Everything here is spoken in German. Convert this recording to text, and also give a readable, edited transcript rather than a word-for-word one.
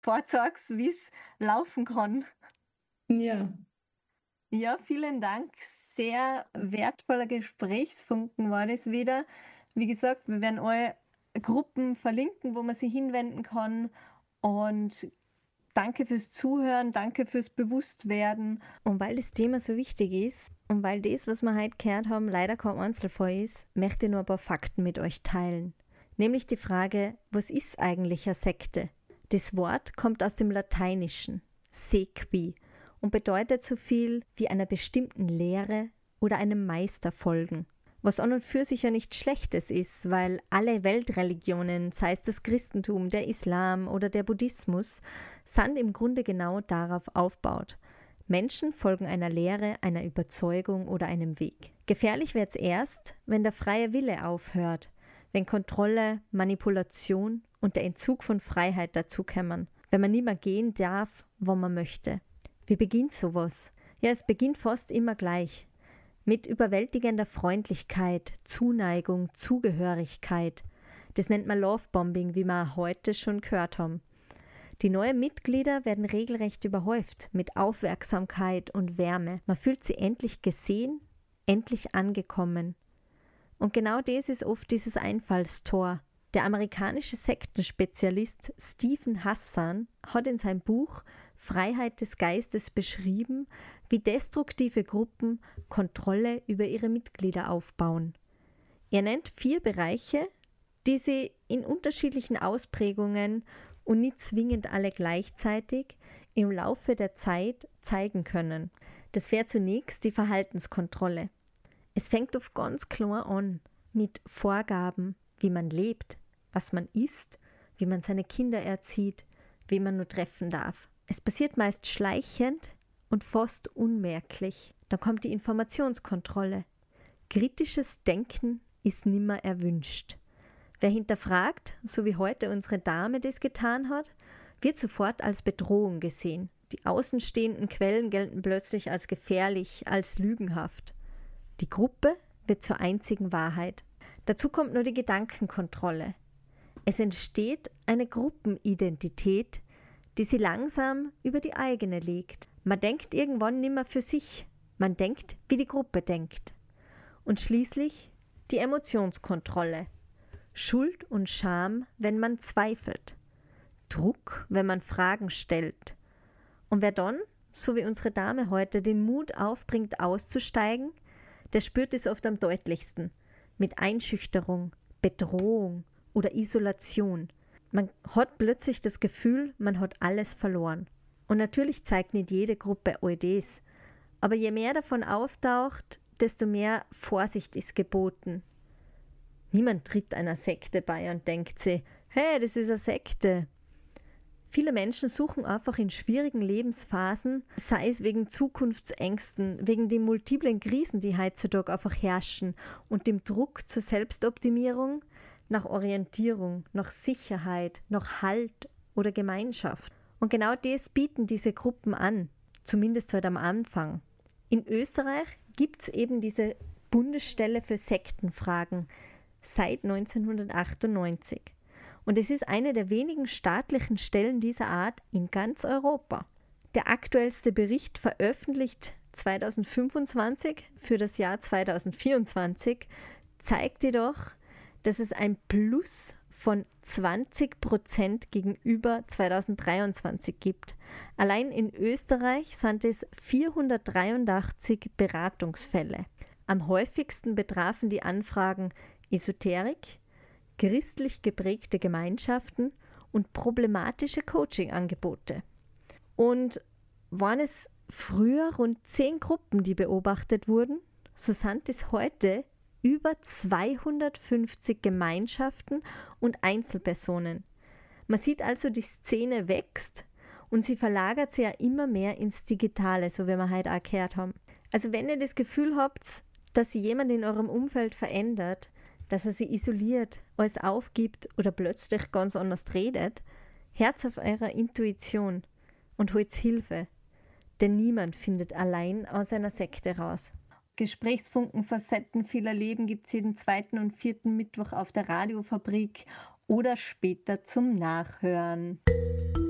vorzeigst, wie's laufen kann. Ja, Ja, vielen Dank. Sehr wertvoller Gesprächsfunken war das wieder. Wie gesagt, wir werden alle Gruppen verlinken, wo man sich hinwenden kann. Und danke fürs Zuhören, danke fürs Bewusstwerden. Und weil das Thema so wichtig ist und weil das, was wir heute gehört haben, leider kein Einzelfall ist, möchte ich nur ein paar Fakten mit euch teilen. Nämlich die Frage, was ist eigentlich eine Sekte? Das Wort kommt aus dem Lateinischen, sequi, und bedeutet so viel wie einer bestimmten Lehre oder einem Meister folgen. Was an und für sich ja nichts Schlechtes ist, weil alle Weltreligionen, sei es das Christentum, der Islam oder der Buddhismus, sind im Grunde genau darauf aufbaut. Menschen folgen einer Lehre, einer Überzeugung oder einem Weg. Gefährlich wird es erst, wenn der freie Wille aufhört, wenn Kontrolle, Manipulation und der Entzug von Freiheit dazukommen, wenn man nicht mehr gehen darf, wo man möchte. Wie beginnt sowas? Ja, es beginnt fast immer gleich. Mit überwältigender Freundlichkeit, Zuneigung, Zugehörigkeit. Das nennt man Lovebombing, wie wir heute schon gehört haben. Die neuen Mitglieder werden regelrecht überhäuft mit Aufmerksamkeit und Wärme. Man fühlt sich endlich gesehen, endlich angekommen. Und genau das ist oft dieses Einfallstor. Der amerikanische Sektenspezialist Stephen Hassan hat in seinem Buch Freiheit des Geistes beschrieben, wie destruktive Gruppen Kontrolle über ihre Mitglieder aufbauen. Er nennt 4 Bereiche, die sie in unterschiedlichen Ausprägungen und nicht zwingend alle gleichzeitig im Laufe der Zeit zeigen können. Das wäre zunächst die Verhaltenskontrolle. Es fängt oft ganz klar an mit Vorgaben, wie man lebt, was man isst, wie man seine Kinder erzieht, wen man nur treffen darf. Es passiert meist schleichend und fast unmerklich. Dann kommt die Informationskontrolle. Kritisches Denken ist nimmer erwünscht. Wer hinterfragt, so wie heute unsere Dame das getan hat, wird sofort als Bedrohung gesehen. Die außenstehenden Quellen gelten plötzlich als gefährlich, als lügenhaft. Die Gruppe wird zur einzigen Wahrheit. Dazu kommt nur die Gedankenkontrolle. Es entsteht eine Gruppenidentität, die sie langsam über die eigene legt. Man denkt irgendwann nimmer für sich, man denkt, wie die Gruppe denkt. Und schließlich die Emotionskontrolle. Schuld und Scham, wenn man zweifelt. Druck, wenn man Fragen stellt. Und wer dann, so wie unsere Dame heute, den Mut aufbringt, auszusteigen, der spürt es oft am deutlichsten. Mit Einschüchterung, Bedrohung oder Isolation. Man hat plötzlich das Gefühl, man hat alles verloren. Und natürlich zeigt nicht jede Gruppe all das. Aber je mehr davon auftaucht, desto mehr Vorsicht ist geboten. Niemand tritt einer Sekte bei und denkt sich, hey, das ist eine Sekte. Viele Menschen suchen einfach in schwierigen Lebensphasen, sei es wegen Zukunftsängsten, wegen den multiplen Krisen, die heutzutage einfach herrschen und dem Druck zur Selbstoptimierung, nach Orientierung, nach Sicherheit, nach Halt oder Gemeinschaft. Und genau das bieten diese Gruppen an, zumindest heute am Anfang. In Österreich gibt es eben diese Bundesstelle für Sektenfragen seit 1998. Und es ist eine der wenigen staatlichen Stellen dieser Art in ganz Europa. Der aktuellste Bericht, veröffentlicht 2025 für das Jahr 2024, zeigt jedoch, dass es ein Plus von 20% gegenüber 2023 gibt. Allein in Österreich sind es 483 Beratungsfälle. Am häufigsten betrafen die Anfragen Esoterik, christlich geprägte Gemeinschaften und problematische Coaching-Angebote. Und waren es früher rund 10 Gruppen, die beobachtet wurden, so sind es heute über 250 Gemeinschaften und Einzelpersonen. Man sieht also, die Szene wächst und sie verlagert sich ja immer mehr ins Digitale, so wie wir heute auch gehört haben. Also wenn ihr das Gefühl habt, dass sich jemand in eurem Umfeld verändert, dass er sich isoliert, alles aufgibt oder plötzlich ganz anders redet, Herz auf eurer Intuition und holt Hilfe. Denn niemand findet allein aus einer Sekte raus. Gesprächsfunken, Facetten vieler Leben gibt es jeden 2. und 4. Mittwoch auf der Radiofabrik oder später zum Nachhören.